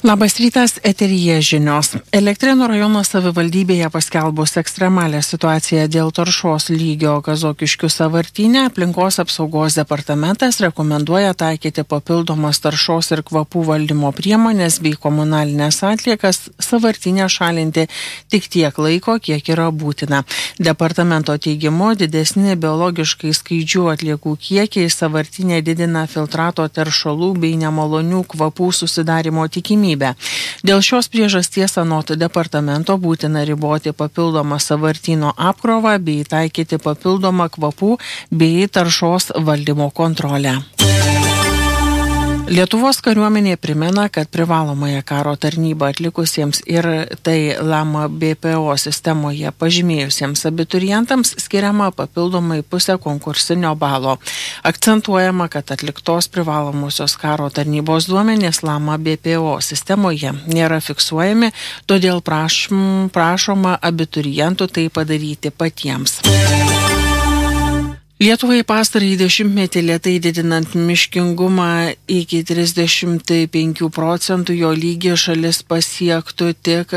Labas rytas, eteryje žinios. Elektrėnų rajono savivaldybėje paskelbus ekstremalią situaciją dėl taršos lygio Kazokiškių sąvartyne, aplinkos apsaugos departamentas rekomenduoja taikyti papildomas taršos ir kvapų valdymo priemonės bei komunalinės atliekas sąvartynę šalinti tik tiek laiko, kiek yra būtina. Departamento teigimu, didesni biologiškai skaidžių atliekų kiekiai sąvartynė didina filtrato teršalų bei nemalonių kvapų susidarimo tikimybę. Dėl šios priežasties anot departamento būtina riboti papildomą sąvartyno apkrovą bei taikyti papildomą kvapų bei taršos valdymo kontrolę. Lietuvos kariuomenė primena, kad privalomąją karo tarnybą atlikusiems ir tai LAMA BPO sistemoje pažymėjusiems abiturientams skiriama papildomai pusę konkursinio balo. Akcentuojama, kad atliktos privalomosios karo tarnybos duomenys LAMA BPO sistemoje nėra fiksuojami, todėl prašoma abiturientų tai padaryti patiems. Lietuvai pastarąjį dešimtmetį lėtai didinant miškingumą iki 35 procentų, jo lygį šalis pasiektų tik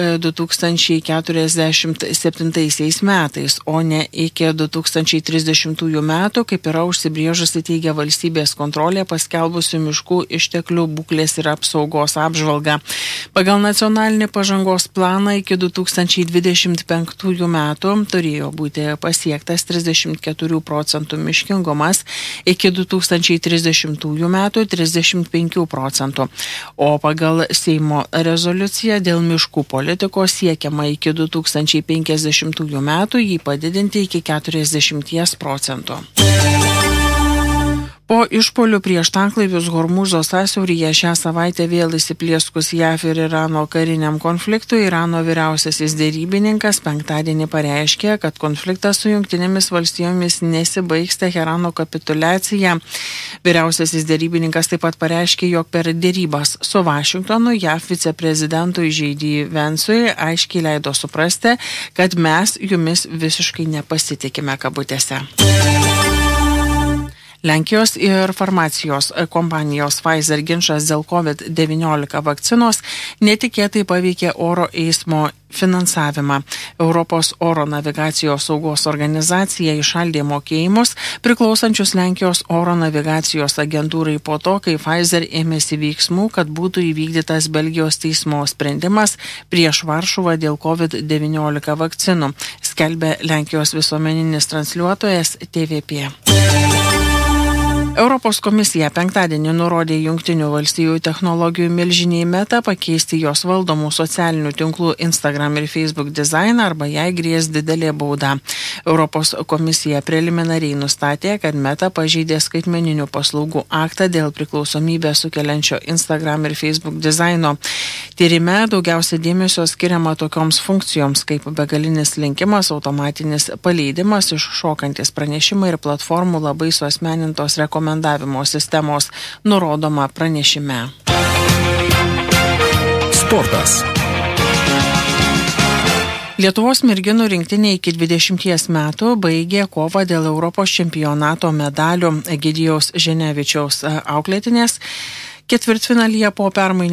2047 metais, o ne iki 2030 metų, kaip yra užsibrėžusi teigia valstybės kontrolė paskelbusių miškų išteklių būklės ir apsaugos apžvalgą. Pagal nacionalinį pažangos planą iki 2025 metų turėjo būti pasiektas 34 procentų miškingumas, iki 2030 metų 35 procentų, o pagal Seimo rezoliuciją dėl miškų politikos siekiama iki 2050 metų jį padidinti iki 40 procentų. Po išpuolių prieš tanklaivius Hormūzo sąsiauryje šią savaitę vėl įsiplieskus JAV ir Irano kariniam konfliktui, Irano vyriausiasis derybininkas penktadienį pareiškė, kad konfliktas su Jungtinėmis valstijomis nesibaigs Teherano kapituliacija. Vyriausiasis derybininkas taip pat pareiškė, jog per dėrybas su Vašingtonu JAV viceprezidentui J.D. Vance'ui aiškiai leido suprasti, kad mes jumis visiškai nepasitikime kabutėse. Lenkijos ir farmacijos kompanijos Pfizer ginčas dėl COVID-19 vakcinos netikėtai paveikė oro eismo finansavimą. Europos oro navigacijos saugos organizacija įšaldė mokėjimus priklausančius Lenkijos oro navigacijos agentūrai po to, kai Pfizer ėmėsi veiksmų, kad būtų įvykdytas Belgijos teismo sprendimas prieš Varšuvą dėl COVID-19 vakcinų, skelbė Lenkijos visuomeninis transliuotojas TVP. Europos komisija penktadienį nurodė Jungtinių valstijų technologijų milžiniai Meta pakeisti jos valdomų socialinių tinklų Instagram ir Facebook dizainą arba jai grės didelė bauda. Europos komisija preliminariai nustatė, kad Meta pažeidė skaitmeninių paslaugų aktą dėl priklausomybę sukeliančio Instagram ir Facebook dizaino. Tyrime daugiausia dėmesio skiriama tokioms funkcijoms kaip begalinis linkimas, automatinis paleidimas, iššokantis pranešimai ir platformų labai suasmenintos rekomendavimo sistemos, nurodoma pranešime. Sportas. Lietuvos merginų rinktinė iki 20 metų baigė kovą dėl Europos čempionato medalių. Egidijaus Ženevičiaus auklėtinės ketvirtfinalyje po permainų